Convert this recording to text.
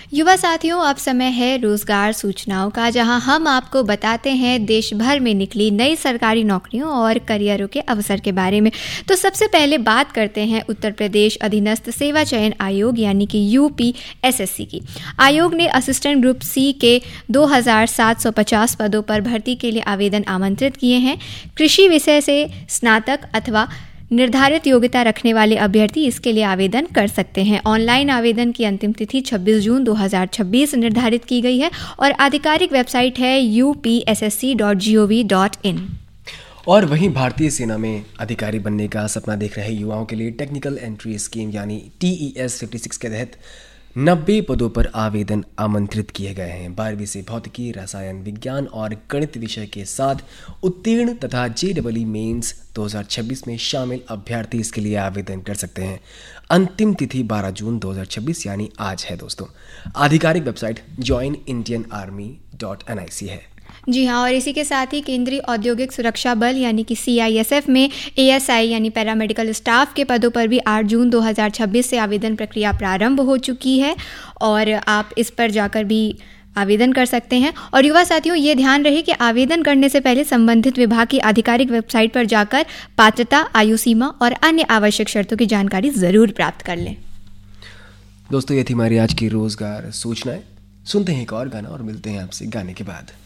युवा साथियों, अब समय है रोजगार सूचनाओं का, जहां हम आपको बताते हैं देश भर में निकली नई सरकारी नौकरियों और करियरों के अवसर के बारे में। तो सबसे पहले बात करते हैं उत्तर प्रदेश अधीनस्थ सेवा चयन आयोग यानी कि UPSSC की। आयोग ने असिस्टेंट ग्रुप C के 2750 पदों पर भर्ती के लिए आवेदन आमंत्रित किए हैं। कृषि विषय से स्नातक अथवा निर्धारित योग्यता रखने वाले अभ्यर्थी इसके लिए आवेदन कर सकते हैं। ऑनलाइन आवेदन की अंतिम तिथि 26 जून 2026 निर्धारित की गई है और आधिकारिक वेबसाइट है upssc.gov.in। और वहीं भारतीय सेना में अधिकारी बनने का सपना देख रहे युवाओं के लिए टेक्निकल एंट्री स्कीम यानी TES 56 के तहत 90 पदों पर आवेदन आमंत्रित किए गए हैं। 12वीं से भौतिकी, रसायन विज्ञान और गणित विषय के साथ उत्तीर्ण तथा JEE मेंस 2026 में शामिल अभ्यर्थी इसके लिए आवेदन कर सकते हैं। अंतिम तिथि 12 जून 2026 यानी आज है दोस्तों। आधिकारिक वेबसाइट joinindianarmy.nic है। जी हाँ, और इसी के साथ ही केंद्रीय औद्योगिक सुरक्षा बल यानी कि CISF में ASI यानी पैरामेडिकल स्टाफ के पदों पर भी 8 जून 2026 से आवेदन प्रक्रिया प्रारंभ हो चुकी है और आप इस पर जाकर भी आवेदन कर सकते हैं। और युवा साथियों, ये ध्यान रहे कि आवेदन करने से पहले संबंधित विभाग की आधिकारिक वेबसाइट पर जाकर पात्रता, आयु सीमा और अन्य आवश्यक शर्तों की जानकारी ज़रूर प्राप्त कर लें। दोस्तों, ये थी हमारी आज की रोजगार सूचनाएं। सुनते हैं एक और गाना और मिलते हैं आपसे गाने के बाद।